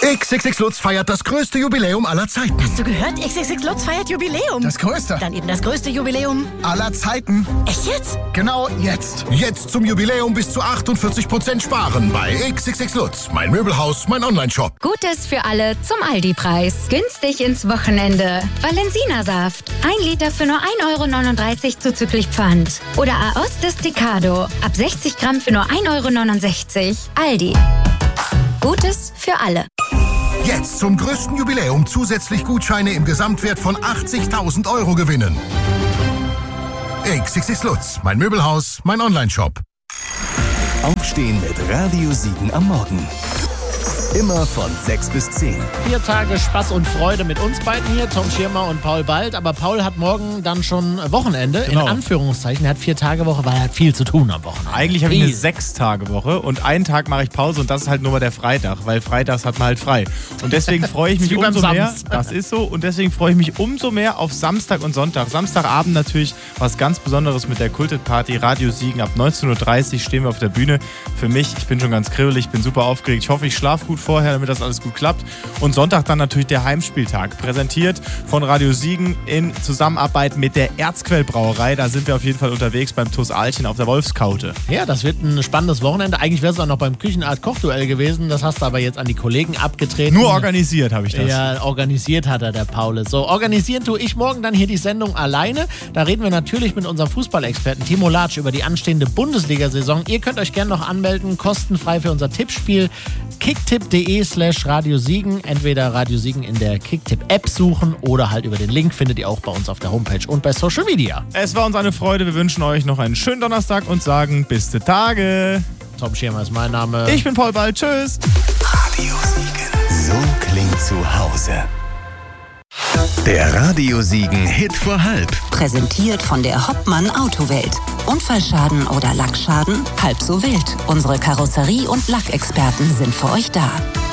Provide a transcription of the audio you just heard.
XXX Lutz feiert das größte Jubiläum aller Zeiten. Hast du gehört? XXX Lutz feiert Jubiläum. Das größte? Dann eben das größte Jubiläum aller Zeiten. Echt jetzt? Genau jetzt. Jetzt zum Jubiläum bis zu 48% sparen bei XXX Lutz. Mein Möbelhaus, mein Onlineshop. Gutes für alle zum Aldi-Preis. Günstig ins Wochenende. Valensina-Saft. 1 Liter für nur 1,39 € zuzüglich Pfand. Oder Aos Desticado. Ab 60 Gramm für nur 1,69 €. Aldi. Gutes für alle. Jetzt zum größten Jubiläum zusätzlich Gutscheine im Gesamtwert von 80.000 € gewinnen. XXX Lutz, mein Möbelhaus, mein Onlineshop. Aufstehen mit Radio Siegen am Morgen. Immer von 6 bis 10. 4 Tage Spaß und Freude mit uns beiden hier, Tom Schirmer und Paul Bald. Aber Paul hat morgen dann schon Wochenende, Genau. in Anführungszeichen. Er hat 4 Tage Woche, weil er hat viel zu tun am Wochenende. Eigentlich habe ich eine 6-Tage-Woche und einen Tag mache ich Pause und das ist halt nur mal der Freitag, weil freitags hat man halt frei. Und deswegen freue ich mich Wie beim umso mehr. Sams. Das ist so. Und deswegen freue ich mich umso mehr auf Samstag und Sonntag. Samstagabend natürlich was ganz Besonderes mit der Kulted Party Radio Siegen. Ab 19:30 Uhr stehen wir auf der Bühne. Für mich, ich bin schon ganz kribbelig, bin super aufgeregt. Ich hoffe, ich schlafe gut vorher, damit das alles gut klappt. Und Sonntag dann natürlich der Heimspieltag. Präsentiert von Radio Siegen in Zusammenarbeit mit der Erzquellbrauerei. Da sind wir auf jeden Fall unterwegs beim TuS Ahlchen auf der Wolfskaute. Ja, das wird ein spannendes Wochenende. Eigentlich wäre es auch noch beim Küchenart-Kochduell gewesen. Das hast du aber jetzt an die Kollegen abgetreten. Nur organisiert habe ich das. Ja, organisiert hat er, der Paul. So, organisieren tue ich morgen dann hier die Sendung alleine. Da reden wir natürlich mit unserem Fußballexperten Timo Latsch über die anstehende Bundesliga-Saison. Ihr könnt euch gerne noch anmelden, kostenfrei für unser Tippspiel. kicktipp.de/Radio Siegen. Entweder Radio Siegen in der Kicktipp-App suchen oder halt über den Link findet ihr auch bei uns auf der Homepage und bei Social Media. Es war uns eine Freude. Wir wünschen euch noch einen schönen Donnerstag und sagen bis die Tage. Tom Schirmer ist mein Name. Ich bin Paul Bald. Tschüss. Radio Siegen. So klingt zu Hause. Der Radio Siegen Hit vor halb. Präsentiert von der Hoppmann Autowelt. Unfallschaden oder Lackschaden? Halb so wild. Unsere Karosserie- und Lackexperten sind für euch da.